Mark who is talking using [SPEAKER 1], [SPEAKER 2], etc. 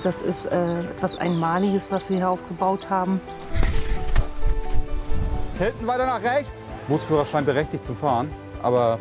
[SPEAKER 1] Das ist etwas Einmaliges, was wir hier aufgebaut haben.
[SPEAKER 2] Hinten weiter nach rechts. Bootsführerschein berechtigt zum Fahren, aber